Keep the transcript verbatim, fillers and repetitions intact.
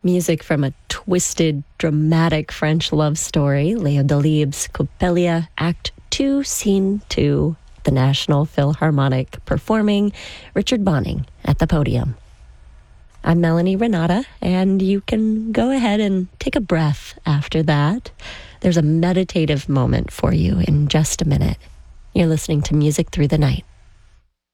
Music from a twisted, dramatic French love story, Leo Delibes' Coppelia, Act two, Scene two, the National Philharmonic performing Richard Bonning at the podium. I'm Melanie Renata, and you can go ahead and take a breath after that. There's a meditative moment for you in just a minute. You're listening to Music Through the Night.